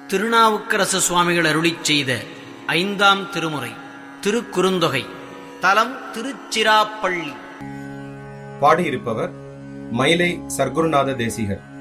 திருநாவுக்கரசு சுவாமிகள் அருளிச் செய்த 5ஆம் திருமுறை திருக்குறுந்தொகை. தலம் திருச்சிராப்பள்ளி. பாடியிருப்பவர் மயிலை சர்க்குருநாத தேசிகர்.